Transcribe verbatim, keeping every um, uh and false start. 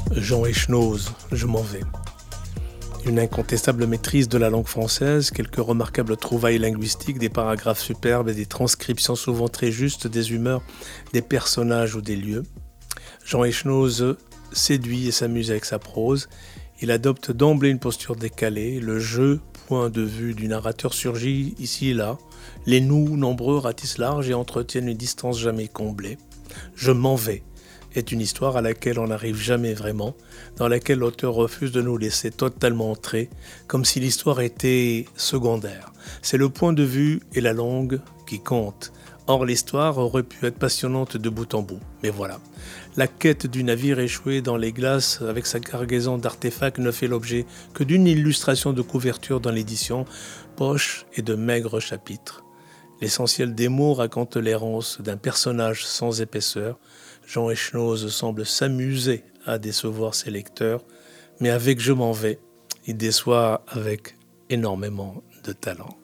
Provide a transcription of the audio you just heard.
Jean Echenoz, je m'en vais. Une incontestable maîtrise de la langue française, quelques remarquables trouvailles linguistiques, des paragraphes superbes et des transcriptions souvent très justes des humeurs, des personnages ou des lieux. Jean Echenoz séduit et s'amuse avec sa prose. Il adopte d'emblée une posture décalée. Le jeu, point de vue du narrateur surgit ici et là. Les nous, nombreux, ratissent large et entretiennent une distance jamais comblée. Je m'en vais est une histoire à laquelle on n'arrive jamais vraiment, dans laquelle l'auteur refuse de nous laisser totalement entrer, comme si l'histoire était secondaire. C'est le point de vue et la langue qui comptent. Or, l'histoire aurait pu être passionnante de bout en bout. Mais voilà, la quête du navire échoué dans les glaces avec sa cargaison d'artefacts ne fait l'objet que d'une illustration de couverture dans l'édition, poche et de maigres chapitres. L'essentiel des mots raconte l'errance d'un personnage sans épaisseur. Jean Echenoz semble s'amuser à décevoir ses lecteurs, mais avec Je m'en vais, il déçoit avec énormément de talent.